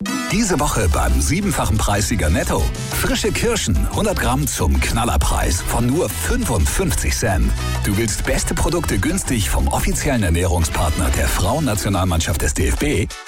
Diese Woche beim 7-fachen Preissieger Netto. Frische Kirschen, 100 Gramm zum Knallerpreis von nur 55 Cent. Du willst beste Produkte günstig vom offiziellen Ernährungspartner der Frauennationalmannschaft des DFB?